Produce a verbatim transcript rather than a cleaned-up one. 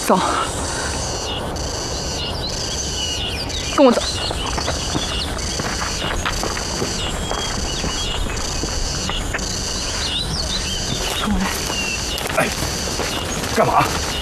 走，跟我走。跟我来。 哎，干嘛？